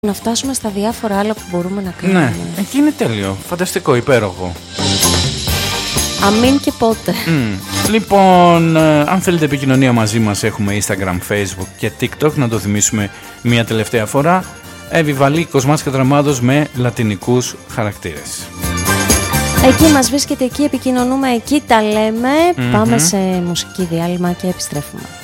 να φτάσουμε στα διάφορα άλλα που μπορούμε να κάνουμε. Ναι, εκεί είναι τέλειο, φανταστικό, υπέροχο. Αμήν και πότε. Λοιπόν, αν θέλετε επικοινωνία μαζί μας, έχουμε Instagram, Facebook και TikTok. Να το θυμίσουμε μια τελευταία φορά. Εβιβαλή Κοσμάς Κατραμάδος με λατινικούς χαρακτήρες. Εκεί μας βρίσκεται, εκεί επικοινωνούμε, εκεί τα λέμε. Πάμε σε μουσική διάλειμμα και επιστρέφουμε.